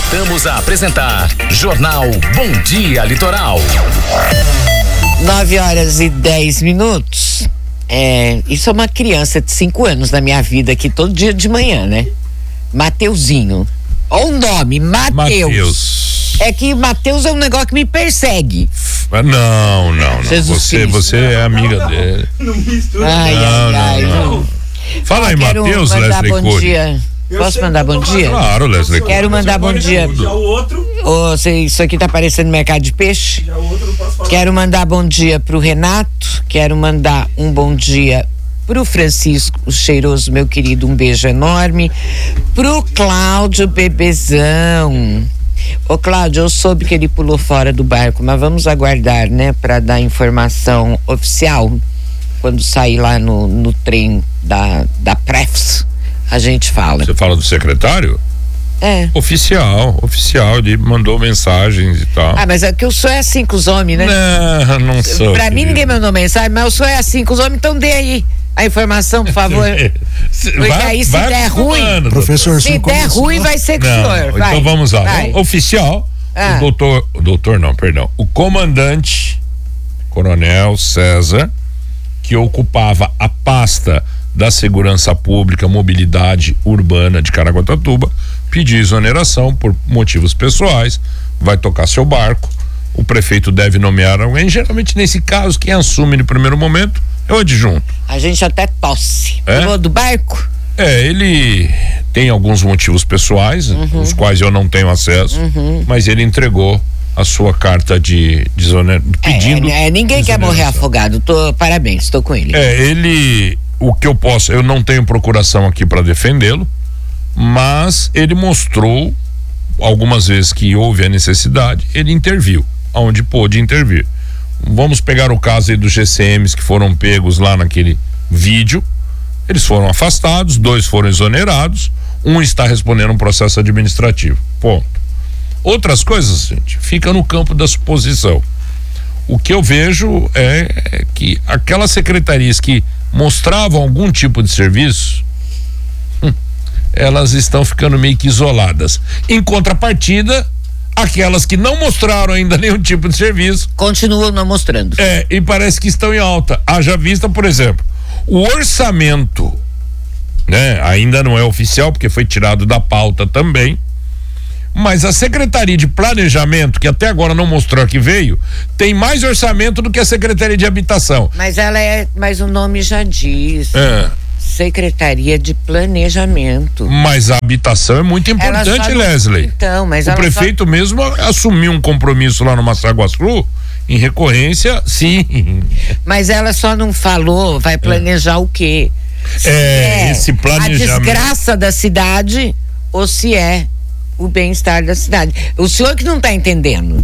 Voltamos a apresentar Jornal Bom Dia Litoral. 9h10. Isso é uma criança de 5 anos na minha vida aqui todo dia de manhã, né? Mateuzinho. Olha o nome, Mateus. É que Mateus é um negócio que me persegue. Não. Você é amiga dele. Não mistura. Não. Fala aí, Mateus, Leslie Cury. Posso mandar bom dia? Claro, Leslie. Quero mandar bom dia. Já o outro? Isso aqui tá parecendo mercado de peixe. Já o outro não posso falar. Quero mandar bom dia pro Renato. Quero mandar um bom dia pro Francisco, o cheiroso, meu querido, um beijo enorme. Pro Cláudio, bebezão. Ô Cláudio, eu soube que ele pulou fora do barco, mas vamos aguardar, né, pra dar informação oficial. Quando sair lá no trem da Prefs, a gente fala. Você fala do secretário? É. Oficial, ele mandou mensagens e tal. Mas é que o senhor é assim com os homens, né? Não sou. Pra mim ninguém mandou mensagem, mas o senhor é assim com os homens, então dê aí a informação, por favor. Porque aí se der ruim, professor, se der ruim vai ser com o senhor. Vai. Então vamos lá. Oficial, o comandante, Coronel César, que ocupava a pasta da Segurança Pública, Mobilidade Urbana de Caraguatatuba, pediu exoneração por motivos pessoais, vai tocar seu barco, o prefeito deve nomear alguém, geralmente nesse caso quem assume no primeiro momento é o adjunto. A gente até tosse. Pulou do barco? Ele tem alguns motivos pessoais, os quais eu não tenho acesso, mas ele entregou a sua carta de exoneração, pedindo ninguém quer morrer afogado, parabéns, estou com ele. Eu não tenho procuração aqui para defendê-lo, mas ele mostrou algumas vezes que houve a necessidade, ele interviu, onde pôde intervir. Vamos pegar o caso aí dos GCMs que foram pegos lá naquele vídeo, eles foram afastados, 2 foram exonerados, um está respondendo um processo administrativo, ponto. Outras coisas, gente, fica no campo da suposição. O que eu vejo é que aquelas secretarias que mostravam algum tipo de serviço, elas estão ficando meio que isoladas. Em contrapartida, aquelas que não mostraram ainda nenhum tipo de serviço continuam não mostrando. E parece que estão em alta. Haja vista, por exemplo, o orçamento, né, ainda não é oficial porque foi tirado da pauta também, mas a Secretaria de Planejamento, que até agora não mostrou que veio, tem mais orçamento do que a Secretaria de Habitação. Mas o nome já diz. Secretaria de Planejamento. Mas a habitação é muito importante, Leslie. Então, mas o prefeito mesmo assumiu um compromisso lá no Massaguaçu, em recorrência, sim. Mas ela só não falou, vai planejar o quê? Esse planejamento. A desgraça da cidade ou se é o bem-estar da cidade. O senhor que não está entendendo.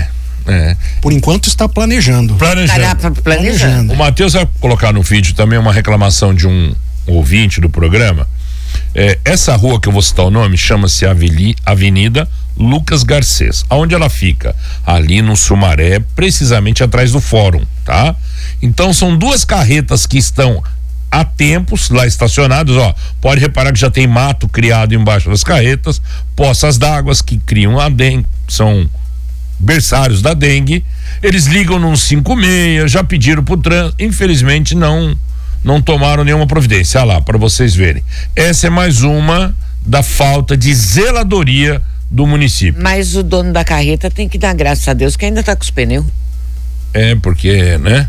Por enquanto está planejando. Planejando. O Matheus vai colocar no vídeo também uma reclamação de um ouvinte do programa. Essa rua que eu vou citar o nome chama-se Avenida Lucas Garcês. Aonde ela fica? Ali no Sumaré, precisamente atrás do fórum, tá? Então são 2 carretas que estão há tempos lá estacionados, pode reparar que já tem mato criado embaixo das carretas, poças d'água que criam a dengue, são berçários da dengue. Eles ligam num 56, já pediram pro trânsito, infelizmente não tomaram nenhuma providência. Olha lá, para vocês verem. Essa é mais uma da falta de zeladoria do município. Mas o dono da carreta tem que dar graças a Deus que ainda tá com os pneus. Porque, né?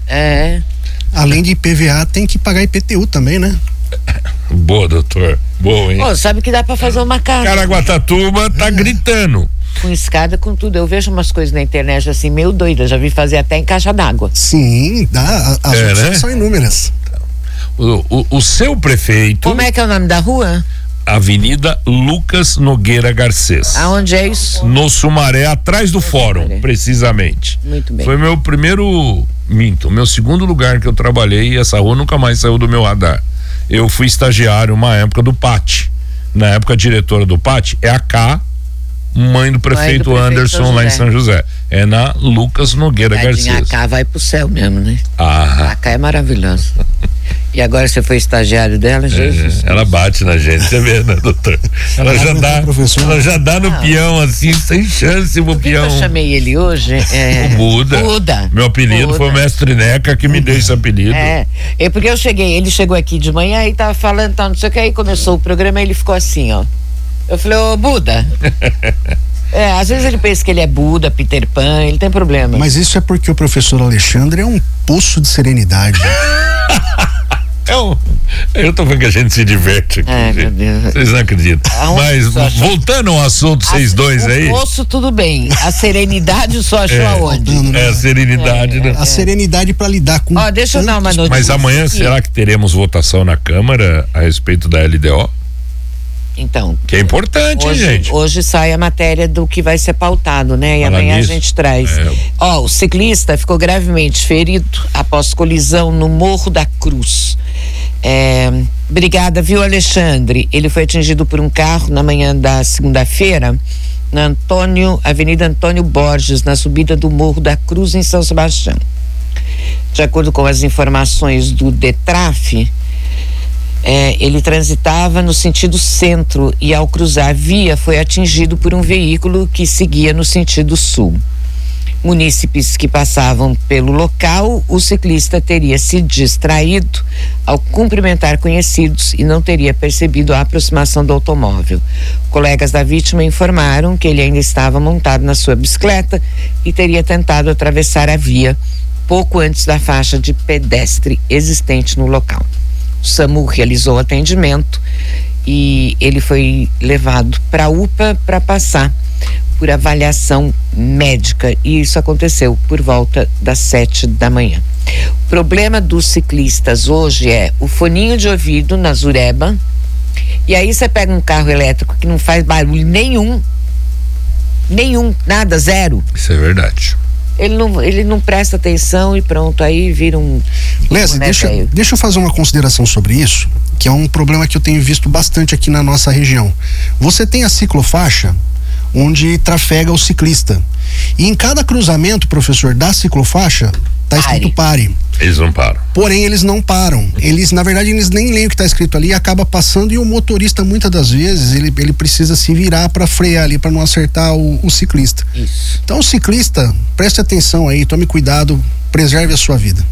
Além de IPVA, tem que pagar IPTU também, né? Boa, doutor. Boa, hein? Sabe que dá pra fazer uma casa. Caraguatatuba tá gritando. Com escada, com tudo. Eu vejo umas coisas na internet assim, meio doida. Já vi fazer até em caixa d'água. Sim, dá. As opções são inúmeras. O seu prefeito... Como é que é o nome da rua? Avenida Lucas Nogueira Garcês. Aonde é isso? No Sumaré, atrás do fórum, precisamente. Muito bem. Foi meu meu segundo lugar que eu trabalhei, e essa rua nunca mais saiu do meu radar. Eu fui estagiário uma época do PAT. Na época, a diretora do PAT é a K, mãe do prefeito Anderson, lá em São José. É na Lucas Nogueira Garcês. A K vai pro céu mesmo, né? A K é maravilhosa. E agora você foi estagiário dela, Jesus? Ela bate na gente, você vê, né, doutor? Ela já dá no peão, assim, sem chance pro peão. Eu chamei ele hoje. O Buda. Meu apelido foi o Mestre Neca que me deu esse apelido. É porque ele chegou aqui de manhã e tava falando, não sei o que, aí começou o programa e ele ficou assim, ó. Eu falei, ô Buda. Às vezes ele pensa que ele é Buda, Peter Pan, ele tem problema. Mas isso é porque o professor Alexandre é um poço de serenidade. Eu tô vendo que a gente se diverte aqui. Meu Deus. Vocês não acreditam. Mas voltando ao assunto, vocês dois aí. O poço tudo bem. A serenidade só achou aonde? A serenidade, né? A serenidade pra lidar com. Deixa eu dar uma notícia. Mas amanhã será que teremos votação na Câmara a respeito da LDO? Então. Que é importante, hoje, gente. Hoje sai a matéria do que vai ser pautado, né? E amanhã a gente traz. O ciclista ficou gravemente ferido após colisão no Morro da Cruz. Obrigada, viu, Alexandre? Ele foi atingido por um carro na manhã da segunda-feira na Avenida Antônio Borges, na subida do Morro da Cruz, em São Sebastião. De acordo com as informações do DETRAF, ele transitava no sentido centro e, ao cruzar a via, foi atingido por um veículo que seguia no sentido sul. Munícipes que passavam pelo local, o ciclista teria se distraído ao cumprimentar conhecidos e não teria percebido a aproximação do automóvel. Colegas da vítima informaram que ele ainda estava montado na sua bicicleta e teria tentado atravessar a via pouco antes da faixa de pedestre existente no local. O SAMU realizou o atendimento e ele foi levado para a UPA para passar por avaliação médica, e isso aconteceu por volta das 7 da manhã. O problema dos ciclistas hoje é o foninho de ouvido na zureba, e aí você pega um carro elétrico que não faz barulho nenhum, nada, zero. Isso é verdade. Ele não presta atenção e pronto, aí vira um... Leslie, deixa eu fazer uma consideração sobre isso, que é um problema que eu tenho visto bastante aqui na nossa região. Você tem a ciclofaixa onde trafega o ciclista, e em cada cruzamento, professor, da ciclofaixa tá escrito pare. Eles não param. Porém, eles não param. Na verdade, eles nem leem o que tá escrito ali e acaba passando, e o motorista, muitas das vezes, ele precisa se virar para frear ali, para não acertar o ciclista. Isso. Então, o ciclista, preste atenção aí, tome cuidado, preserve a sua vida.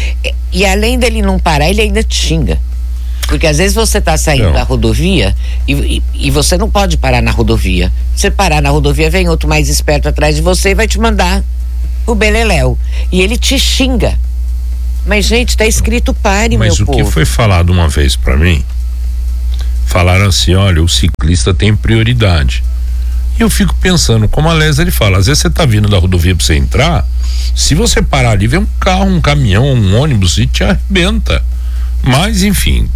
E além dele não parar, ele ainda te xinga. Porque às vezes você tá saindo da rodovia e você não pode parar na rodovia. Você parar na rodovia, vem outro mais esperto atrás de você e vai te mandar o beleléu. E ele te xinga. Mas, gente, tá escrito pare, meu povo. Mas o que foi falado uma vez pra mim, falaram assim, olha, o ciclista tem prioridade. E eu fico pensando, como a Leslie fala, às vezes você tá vindo da rodovia pra você entrar, se você parar ali, vem um carro, um caminhão, um ônibus e te arrebenta. Mas, enfim,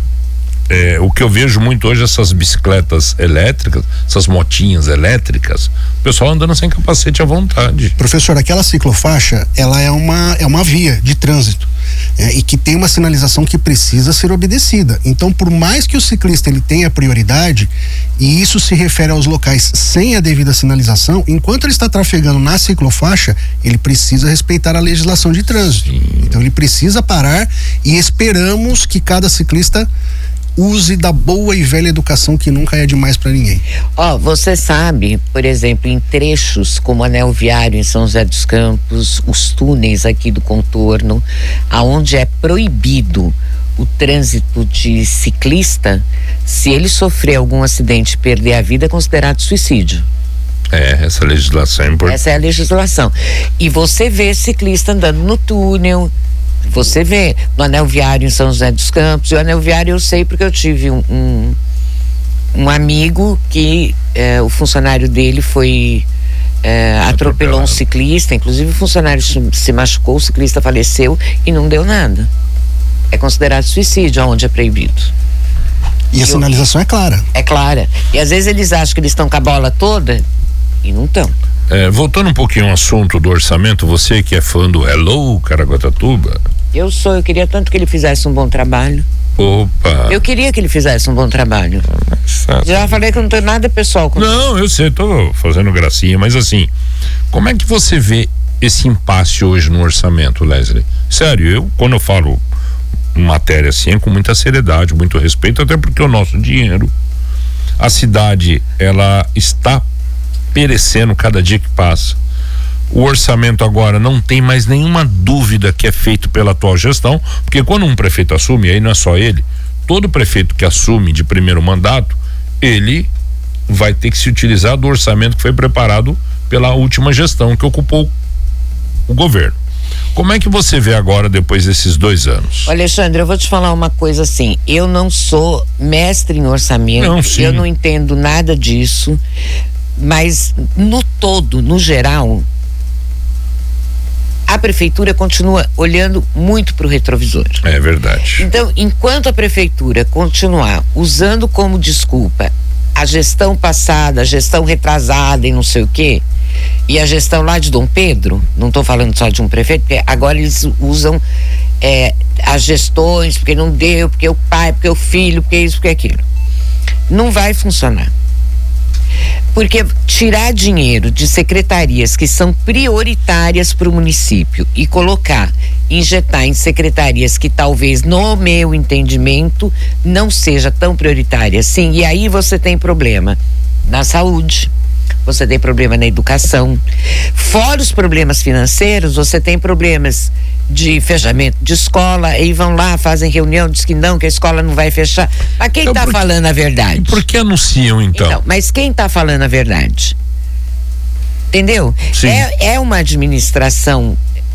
o que eu vejo muito hoje, essas bicicletas elétricas, essas motinhas elétricas, o pessoal andando sem capacete à vontade. Professor, aquela ciclofaixa, ela é uma via de trânsito, e que tem uma sinalização que precisa ser obedecida. Então, por mais que o ciclista ele tenha prioridade, e isso se refere aos locais sem a devida sinalização, enquanto ele está trafegando na ciclofaixa, ele precisa respeitar a legislação de trânsito. Sim. Então, ele precisa parar, e esperamos que cada ciclista use da boa e velha educação, que nunca é demais para ninguém. Você sabe, por exemplo, em trechos como o Anel Viário em São José dos Campos, os túneis aqui do contorno, aonde é proibido o trânsito de ciclista, se ele sofrer algum acidente e perder a vida, é considerado suicídio. Essa legislação é importante. Essa é a legislação. E você vê ciclista andando no túnel. Você vê no Anel Viário em São José dos Campos. E o Anel Viário eu sei porque eu tive um amigo que o funcionário dele foi atropelou um ciclista, inclusive o funcionário se machucou, o ciclista faleceu e não deu nada. É considerado suicídio onde é proibido. E a sinalização é clara. É clara. E às vezes eles acham que eles estão com a bola toda e não estão. Voltando um pouquinho ao assunto do orçamento, você que é fã do Hello Caraguatatuba. Eu queria tanto que ele fizesse um bom trabalho. Opa! Eu queria que ele fizesse um bom trabalho. Já falei que eu não tenho nada pessoal com Não, eu sei, tô fazendo gracinha, mas assim, como é que você vê esse impasse hoje no orçamento, Leslie? Sério, quando eu falo matéria assim com muita seriedade, muito respeito, até porque o nosso dinheiro, a cidade, ela está perecendo cada dia que passa. O orçamento agora não tem mais nenhuma dúvida que é feito pela atual gestão, porque quando um prefeito assume, aí não é só ele, todo prefeito que assume de primeiro mandato, ele vai ter que se utilizar do orçamento que foi preparado pela última gestão que ocupou o governo. Como é que você vê agora, depois desses 2 anos? Alexandre, eu vou te falar uma coisa assim, eu não sou mestre em orçamento, eu não entendo nada disso, mas no todo, no geral, a prefeitura continua olhando muito para o retrovisor. É verdade. Então, enquanto a prefeitura continuar usando como desculpa a gestão passada, a gestão retrasada e não sei o quê, e a gestão lá de Dom Pedro, não estou falando só de um prefeito, porque agora eles usam as gestões, porque não deu, porque o pai, porque o filho, porque isso, porque aquilo. Não vai funcionar. Porque tirar dinheiro de secretarias que são prioritárias para o município e injetar em secretarias que talvez, no meu entendimento, não seja tão prioritária assim, e aí você tem problema na saúde, você tem problema na educação, fora os problemas financeiros, você tem problemas de fechamento de escola, e vão lá, fazem reunião, diz que não, que a escola não vai fechar. Mas quem está falando a verdade? Por que anunciam então? Mas quem está falando a verdade? Entendeu? É uma administração,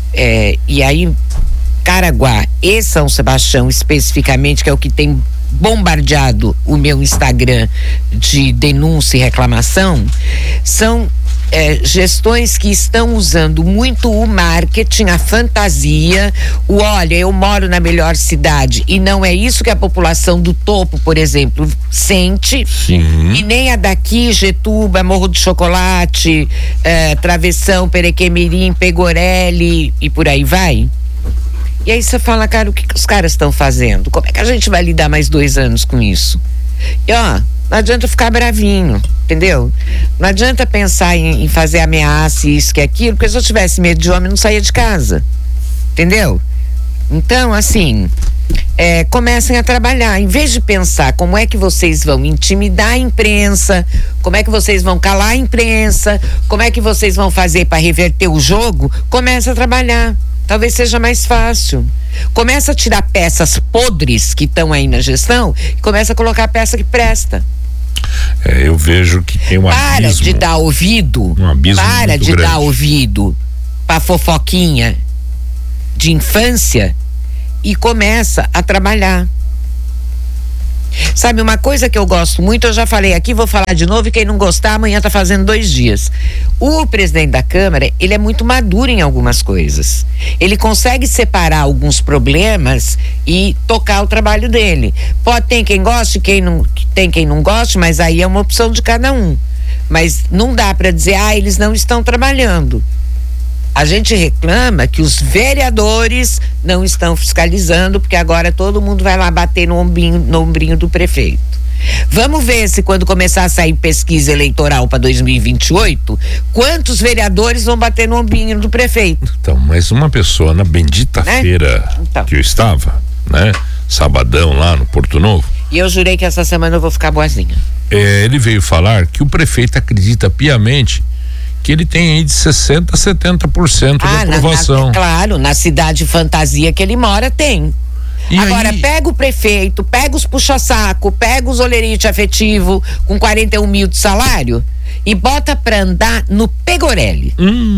e aí Caraguá e São Sebastião especificamente, que é o que tem bombardeado o meu Instagram de denúncia e reclamação, são gestões que estão usando muito o marketing, a fantasia, olha, eu moro na melhor cidade, e não é isso que a população do topo, por exemplo, sente. Sim. E nem a daqui, Getuba, Morro do Chocolate, Travessão, Perequemirim, Pegorelli e por aí vai. E aí você fala, cara, o que os caras estão fazendo? Como é que a gente vai lidar mais 2 anos com isso? E não adianta ficar bravinho, entendeu? Não adianta pensar em fazer ameaça, isso que aquilo, porque se eu tivesse medo de homem, eu não saía de casa, entendeu? Então, assim, comecem a trabalhar, em vez de pensar como é que vocês vão intimidar a imprensa, como é que vocês vão calar a imprensa, como é que vocês vão fazer para reverter o jogo, comece a trabalhar. Talvez seja mais fácil. Começa a tirar peças podres que estão aí na gestão e começa a colocar a peça que presta. Eu vejo que tem um abismo. Para de dar ouvido. Um abismo para muito de grande. dar ouvido pra fofoquinha de infância e começa a trabalhar. Sabe, uma coisa que eu gosto muito, eu já falei aqui, vou falar de novo, e quem não gostar, amanhã tá fazendo 2 dias. O presidente da Câmara, ele é muito maduro em algumas coisas. Ele consegue separar alguns problemas e tocar o trabalho dele. Tem quem goste, tem quem não goste, mas aí é uma opção de cada um. Mas não dá para dizer, eles não estão trabalhando. A gente reclama que os vereadores não estão fiscalizando, porque agora todo mundo vai lá bater no ombrinho do prefeito. Vamos ver se quando começar a sair pesquisa eleitoral para 2028, quantos vereadores vão bater no ombrinho do prefeito. Então, mas uma pessoa na bendita feira que eu estava, né? Sabadão lá no Porto Novo. E eu jurei que essa semana eu vou ficar boazinha. Ele veio falar que o prefeito acredita piamente que ele tem aí de 60% a 70% de aprovação. Claro, na cidade fantasia que ele mora tem. E agora, pega o prefeito, pega os puxa-saco, pega os olheirite afetivo com 41 mil de salário e bota pra andar no Pegorelli.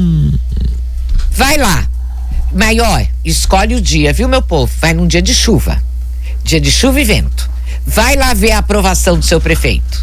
Vai lá. Mas, escolhe o dia, viu, meu povo? Vai num dia de chuva. Dia de chuva e vento. Vai lá ver a aprovação do seu prefeito.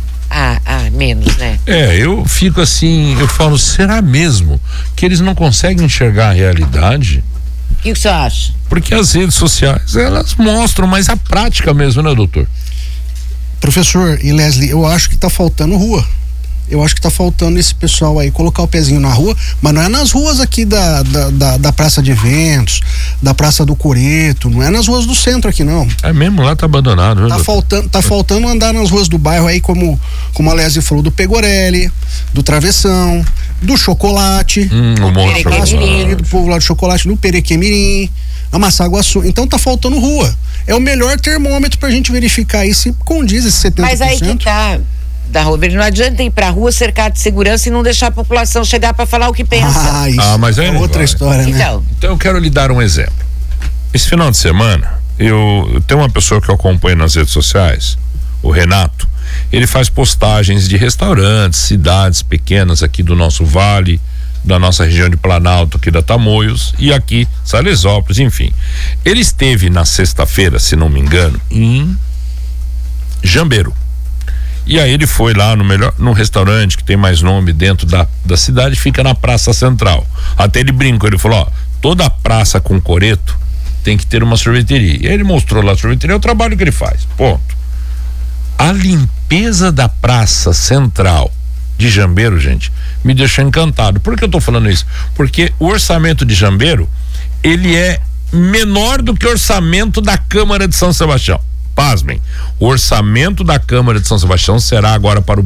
Menos, né? Eu fico assim, eu falo, será mesmo que eles não conseguem enxergar a realidade? O que você acha? Porque as redes sociais, elas mostram, mas a prática mesmo, né, doutor? Professor e Leslie, eu acho que tá faltando rua. Eu acho que tá faltando esse pessoal aí colocar o pezinho na rua, mas não é nas ruas aqui da Praça de Eventos, da Praça do Coreto, não é nas ruas do centro aqui, não. É mesmo, lá tá abandonado, né? Tá faltando andar nas ruas do bairro aí, como a Leslie falou, do Pegorelli, do Travessão, do Chocolate, do povo lá do Chocolate, do Perequemirim, a Massaguaçu. Então tá faltando rua. É o melhor termômetro pra gente verificar aí se condiz esse 70%. Mas aí que tá, Roberto, não adianta ir pra rua cercado de segurança e não deixar a população chegar pra falar o que pensa. Mas aí é outra história, né? Então eu quero lhe dar um exemplo. Esse final de semana, eu tenho uma pessoa que eu acompanho nas redes sociais, o Renato. Ele faz postagens de restaurantes, cidades pequenas aqui do nosso vale, da nossa região de Planalto, aqui da Tamoios, e aqui Salesópolis, enfim. Ele esteve na sexta-feira, se não me engano, em Jambeiro. E aí ele foi lá no restaurante que tem mais nome dentro da cidade, fica na Praça Central. Até ele brincou, ele falou, toda praça com coreto tem que ter uma sorveteria. E aí ele mostrou lá a sorveteria, é o trabalho que ele faz, ponto. A limpeza da Praça Central de Jambeiro, gente, me deixou encantado. Por que eu tô falando isso? Porque o orçamento de Jambeiro, ele é menor do que o orçamento da Câmara de São Sebastião. Pasmem, o orçamento da Câmara de São Sebastião será agora para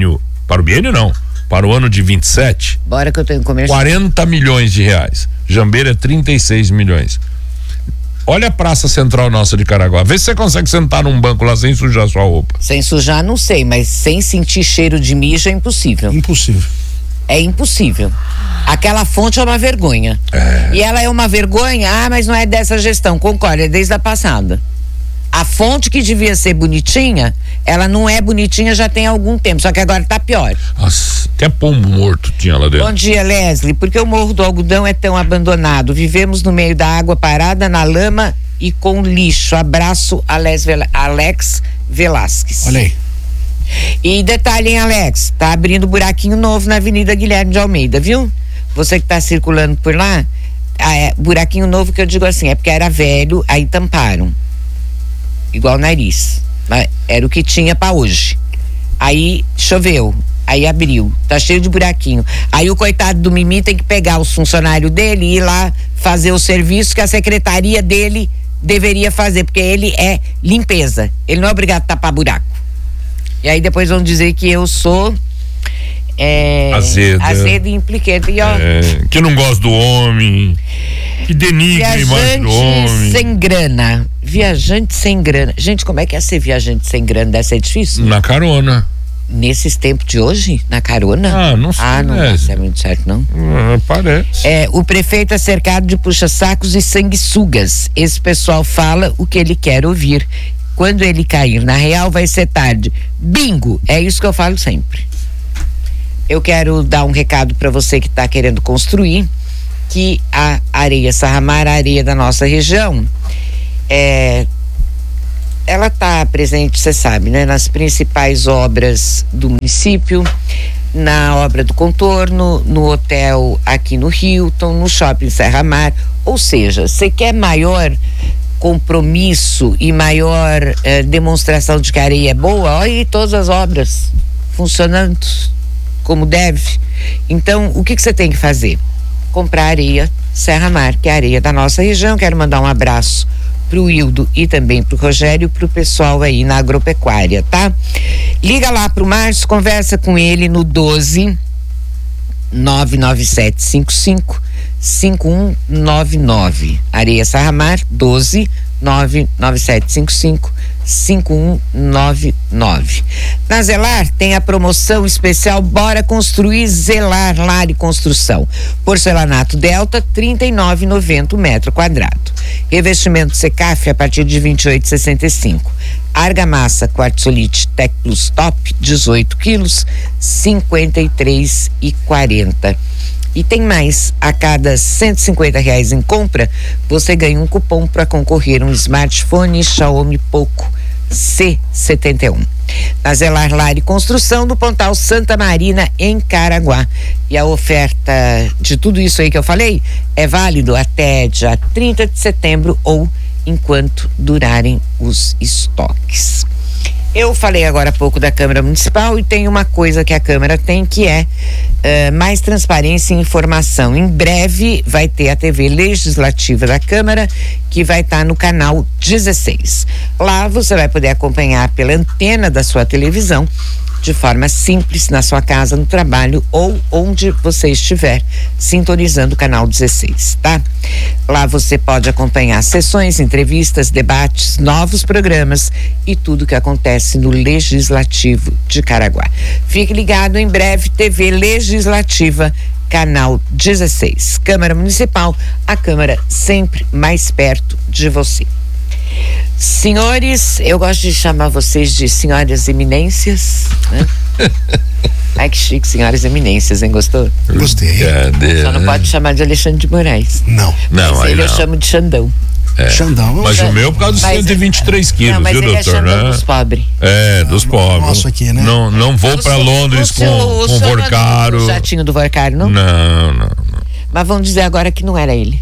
o ano de 27. Bora que eu tenho comercial. 40 milhões de reais. Jambeiro é 36 milhões. Olha a Praça Central nossa de Caraguá. Vê se você consegue sentar num banco lá sem sujar sua roupa. Sem sujar, não sei, mas sem sentir cheiro de mijo é impossível. Impossível. É impossível. Aquela fonte é uma vergonha. E ela é uma vergonha, mas não é dessa gestão, concordo, é desde a passada. A fonte que devia ser bonitinha, ela não é bonitinha já tem algum tempo, só que agora tá pior. Nossa, até pombo morto tinha lá dentro. Bom dia, Leslie. Por que o Morro do Algodão é tão abandonado? Vivemos no meio da água parada, na lama e com lixo. Abraço, Alex Velasquez. Olha aí. E detalhe, hein, Alex? Tá abrindo buraquinho novo na Avenida Guilherme de Almeida, viu? Você que tá circulando por lá, buraquinho novo que eu digo assim, é porque era velho, aí tamparam. Igual nariz, mas era o que tinha pra hoje. Aí choveu, aí abriu, tá cheio de buraquinho. Aí o coitado do Mimi tem que pegar os funcionários dele e ir lá fazer o serviço que a secretaria dele deveria fazer, porque ele é limpeza, ele não é obrigado a tapar buraco. E aí depois vão dizer que eu sou azeda e impliquenta. E, ó, que não gosta do homem, que denigra a imagem do homem. Sem grana. Viajante sem grana. Gente, como é que é ser viajante sem grana? Deve ser difícil? Na carona. Nesses tempos de hoje? Na carona? Não sei. Não deve ser muito certo, não? Parece. O prefeito é cercado de puxa-sacos e sanguessugas. Esse pessoal fala o que ele quer ouvir. Quando ele cair na real, vai ser tarde. Bingo! É isso que eu falo sempre. Eu quero dar um recado para você que está querendo construir, que a areia Sarramar, a areia da nossa região, ela está presente, você sabe, né, nas principais obras do município, na obra do contorno, no hotel aqui no Hilton, no shopping Serramar. Ou seja, você quer maior compromisso e maior demonstração de que a areia é boa, olha aí todas as obras funcionando como deve. Então, o que você tem que fazer? Comprar areia Serramar, que é a areia da nossa região. Quero mandar um abraço pro Hildo e também pro Rogério, pro pessoal aí na agropecuária, tá? Liga lá pro Márcio, conversa com ele no 12 99755 5199. Areia Sarramar, 12 99755 5199. Na Zelar tem a promoção especial Bora Construir Zelar Lar e Construção. Porcelanato Delta, R$39,90 metro quadrado. Revestimento Secaf a partir de R$28,65. Argamassa Quartzolite Tec Plus Top, 18 quilos, R$53,40. E tem mais, a cada R$150 em compra, você ganha um cupom para concorrer a um smartphone Xiaomi Poco C71. Na Zelar Lar e Construção, do Pontal Santa Marina, em Caraguá. E a oferta de tudo isso aí que eu falei é válido até dia 30 de setembro ou enquanto durarem os estoques. Eu falei agora há pouco da Câmara Municipal e tem uma coisa que a Câmara tem, que é mais transparência e informação. Em breve vai ter a TV Legislativa da Câmara, que vai estar no canal 16. Lá você vai poder acompanhar pela antena da sua televisão de forma simples na sua casa, no trabalho ou onde você estiver sintonizando o canal 16, tá? Lá você pode acompanhar sessões, entrevistas, debates, novos programas e tudo que acontece no Legislativo de Caraguá. Fique ligado, em breve TV Legislativa, canal 16. Câmara Municipal, a Câmara sempre mais perto de você. Senhores, eu gosto de chamar vocês de senhoras eminências, né? Ai, que chique, senhoras eminências, hein? Gostou? Gostei. Só não pode chamar de Alexandre de Moraes. Não. Mas ele eu chamo de Xandão. Xandão. Mas o meu por causa dos 123 quilos, não, mas viu, ele doutor? é Xandão dos pobres. Dos pobres. Nosso aqui, né? Não vou pra Londres com o Vorcaro. O jatinho do Vorcaro, não? Não. Mas vamos dizer agora que não era ele.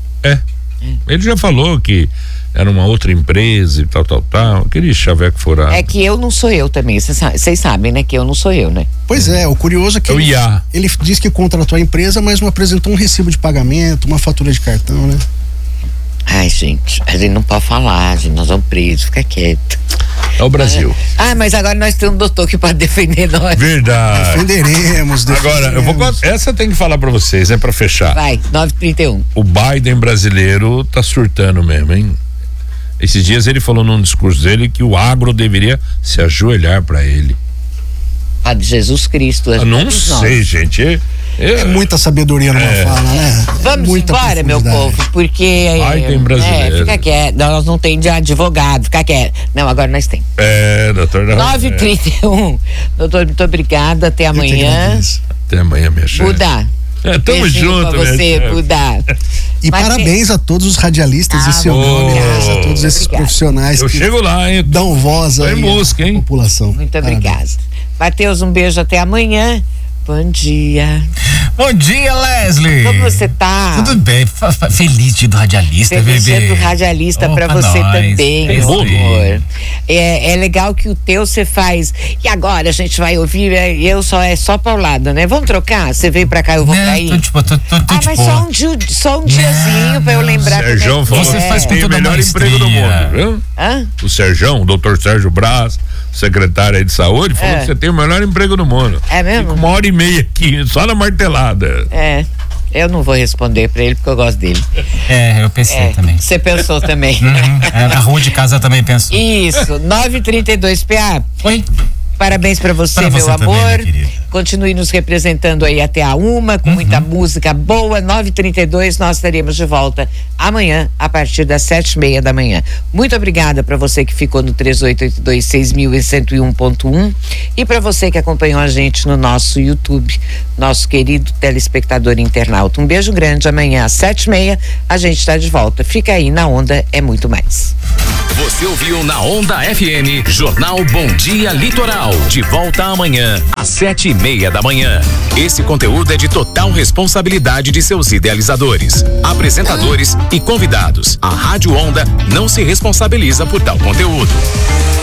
Ele já falou que era uma outra empresa e tal. Aquele chaveco furado. É que eu não sou eu também. Vocês sabem, né? Que eu não sou eu, né? Pois é, o curioso é que ele disse que contratou a empresa, mas não apresentou um recibo de pagamento, uma fatura de cartão, né? Ai, gente, a gente não pode falar, gente, nós vamos presos, fica quieto. É o Brasil. Mas agora nós temos um doutor que pode defender nós. Verdade. Defenderemos. Agora, essa eu tenho que falar pra vocês, né, pra fechar. Vai, 9h31. O Biden brasileiro tá surtando mesmo, hein? Esses dias ele falou num discurso dele que o agro deveria se ajoelhar pra ele. A de Jesus Cristo. Não sei, gente. É muita sabedoria numa fala, né? Vamos embora, meu povo, porque Biden brasileiro. fica quieto, nós não temos de advogado, fica quieto. Não, agora nós temos. Doutor. 9h31. Doutor, muito obrigada, até amanhã. Até amanhã, minha chefe. Buda. Tamo junto, pra você, Buda. E parabéns a todos os radialistas em seu nome, a todos esses profissionais que chego lá, hein? Dão voz aí música, hein? População. Muito obrigada. Matheus, um beijo, até amanhã. Bom dia. Bom dia, Leslie. Como você tá? Tudo bem, feliz dia do radialista, feliz bebê. Dia do radialista pra você também, meu amor. É legal que o teu você faz. E agora a gente vai ouvir, é só paulada, né? Vamos trocar? Você veio pra cá, eu vou pra aí? Mas só um diazinho pra eu lembrar. O Serjão falou você faz tem o melhor emprego do mundo, viu? O Serjão, o doutor Sérgio Braz, secretário aí de saúde, falou que você tem o melhor emprego do mundo. É mesmo? Fica 1h30 aqui, só na martelada. Eu não vou responder pra ele porque eu gosto dele. Eu pensei também. Você pensou também. A rua de casa também pensou. Isso, 9h32, PA. Oi. Parabéns pra você, meu amor. Também, continue nos representando aí até a 1h, com muita música boa. 9h32, nós estaremos de volta amanhã, a partir das 7h30 da manhã. Muito obrigada pra você que ficou no 3882-6101 e pra você que acompanhou a gente no nosso YouTube, nosso querido telespectador internauta. Um beijo grande. Amanhã às 7h30 a gente está de volta. Fica aí, na Onda é muito mais. Você ouviu na Onda FM, Jornal Bom Dia Litoral. De volta amanhã, às 7h30 da manhã. Esse conteúdo é de total responsabilidade de seus idealizadores, apresentadores e convidados. A Rádio Onda não se responsabiliza por tal conteúdo.